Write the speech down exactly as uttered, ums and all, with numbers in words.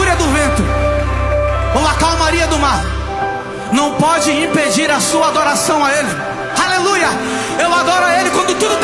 fúria do vento ou a calmaria do mar não pode impedir a sua adoração a Ele. Aleluia! Eu adoro a Ele quando tudo